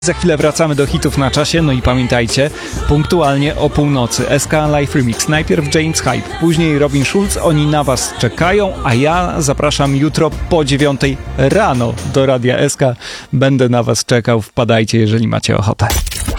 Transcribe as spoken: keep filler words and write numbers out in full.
Za chwilę wracamy do hitów na czasie, no i pamiętajcie, punktualnie o północy S K Live Remix. Najpierw James Hype, później Robin Schulz, oni na was czekają, a ja zapraszam jutro po dziewiątej rano do Radia S K. Będę na was czekał, wpadajcie, jeżeli macie ochotę.